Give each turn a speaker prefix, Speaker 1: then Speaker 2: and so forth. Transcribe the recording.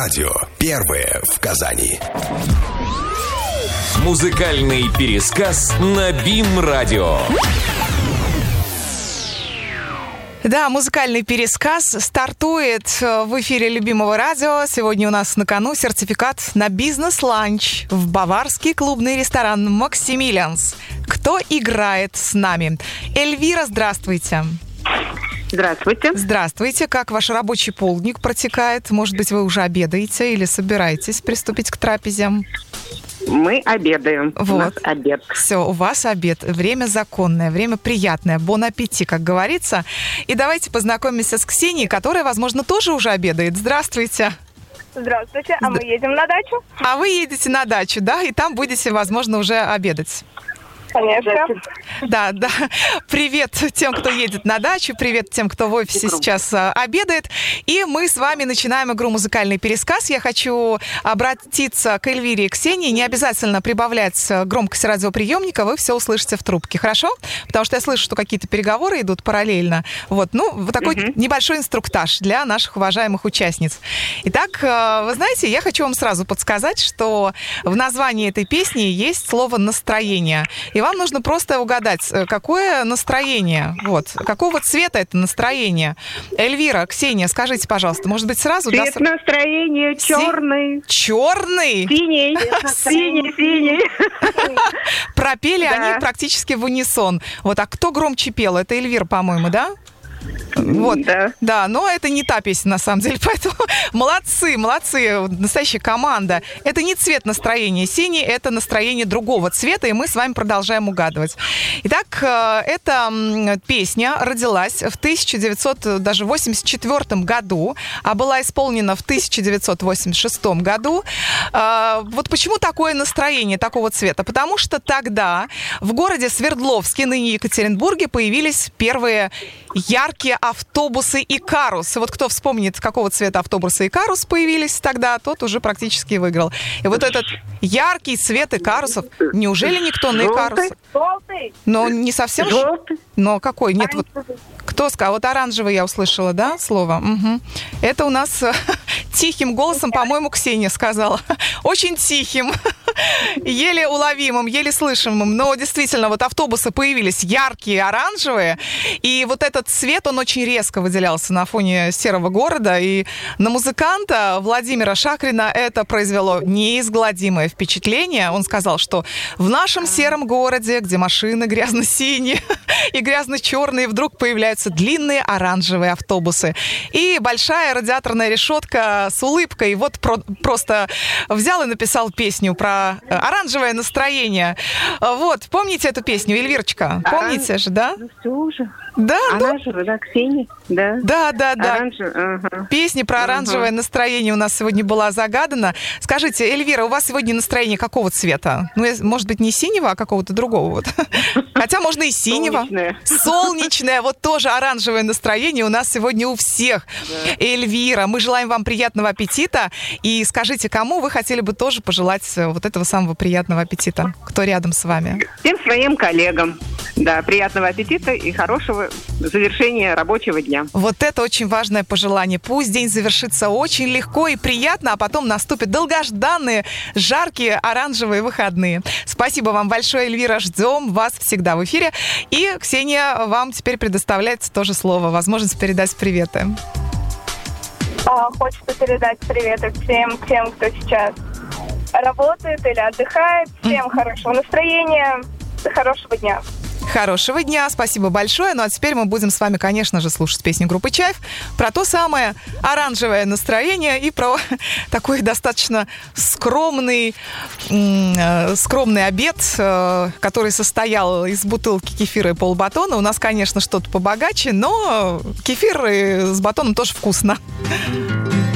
Speaker 1: радио. Первое в Казани.
Speaker 2: Музыкальный пересказ на БИМ-радио.
Speaker 3: Да, музыкальный пересказ стартует в эфире любимого радио. Сегодня у нас на кону сертификат на бизнес-ланч в баварский клубный ресторан «Максимилианс». Кто играет с нами? Эльвира, здравствуйте.
Speaker 4: Здравствуйте.
Speaker 3: Здравствуйте. Как ваш рабочий полдник протекает? Может быть, вы уже обедаете или собираетесь приступить к трапезе?
Speaker 4: Мы обедаем.
Speaker 3: Вот.
Speaker 4: У нас обед.
Speaker 3: Все, у вас обед. Время законное, время приятное. Бон аппетит, как говорится. И давайте познакомимся с Ксенией, которая, возможно, тоже уже обедает. Здравствуйте.
Speaker 5: Здравствуйте. А мы едем на дачу?
Speaker 3: А вы едете на дачу, да? И там будете, возможно, уже обедать.
Speaker 5: Конечно.
Speaker 3: Да. Привет тем, кто едет на дачу, привет тем, кто в офисе сейчас обедает. И мы с вами начинаем игру «Музыкальный пересказ». Я хочу обратиться к Эльвире и Ксении. Не обязательно прибавлять громкость радиоприемника, вы все услышите в трубке, хорошо? Потому что я слышу, что какие-то переговоры идут параллельно. Вот такой небольшой инструктаж для наших уважаемых участниц. Итак, вы знаете, я хочу вам сразу подсказать, что в названии этой песни есть слово «настроение». И вам нужно просто угадать, какое настроение, какого цвета это настроение. Эльвира, Ксения, скажите, пожалуйста, может быть, сразу...
Speaker 4: Цвет настроения черный.
Speaker 3: Черный?
Speaker 4: Синий. Синий.
Speaker 3: Пропели они практически в унисон. А кто громче пел? Это Эльвира, по-моему, да? Да, но это не та песня, на самом деле, поэтому молодцы, настоящая команда. Это не цвет настроения синий, это настроение другого цвета, и мы с вами продолжаем угадывать. Итак, эта песня родилась в 1984 году, а была исполнена в 1986 году. Почему такое настроение такого цвета? Потому что тогда в городе Свердловске, ныне Екатеринбурге, появились первые яркие автобусы «Икарус». Кто вспомнит, какого цвета автобусы «Икарус» появились тогда, тот уже практически выиграл. И этот яркий цвет «Икарусов», неужели никто на «Икарусах»?
Speaker 5: Желтый.
Speaker 3: Но не совсем...
Speaker 4: Желтый.
Speaker 3: Но какой? Нет, кто сказал? Оранжевый я услышала, да, слово? Угу. Это у нас тихим голосом, по-моему, Ксения сказала. Очень тихим, еле уловимым, еле слышимым. Но действительно, автобусы появились яркие, оранжевые. И этот цвет, он очень резко выделялся на фоне серого города. И на музыканта Владимира Шакрина это произвело неизгладимое впечатление. Он сказал, что в нашем сером городе, где машины грязно-синие и грязно-черные, вдруг появляются длинные оранжевые автобусы. И большая радиаторная решетка с улыбкой. Просто взял и написал песню про оранжевое настроение. Помните эту песню, Эльвирочка? Помните же, да?
Speaker 4: Все уже.
Speaker 3: Да,
Speaker 4: оранжевый, да, Ксения? Да.
Speaker 3: Да.
Speaker 4: Ага.
Speaker 3: Песня про оранжевое настроение у нас сегодня была загадана. Скажите, Эльвира, у вас сегодня настроение какого цвета? Может быть, не синего, а какого-то другого? Хотя можно и синего. Солнечное. Тоже оранжевое настроение у нас сегодня у всех. Да. Эльвира, мы желаем вам приятного аппетита. И скажите, кому вы хотели бы тоже пожелать этого самого приятного аппетита? Кто рядом с вами?
Speaker 4: Всем своим коллегам. Да, приятного аппетита и хорошего завершения рабочего дня.
Speaker 3: Это очень важное пожелание. Пусть день завершится очень легко и приятно, а потом наступят долгожданные, жаркие, оранжевые выходные. Спасибо вам большое, Эльвира. Ждем вас всегда в эфире. И, Ксения, вам теперь предоставляется тоже слово, возможность передать приветы.
Speaker 5: Хочется передать приветы всем тем, кто сейчас работает или отдыхает. Всем хорошего настроения, хорошего дня.
Speaker 3: Хорошего дня, спасибо большое. А теперь мы будем с вами, конечно же, слушать песню группы «Чайф» про то самое оранжевое настроение и про такой достаточно скромный обед, который состоял из бутылки кефира и полбатона. У нас, конечно, что-то побогаче, но кефир с батоном тоже вкусно.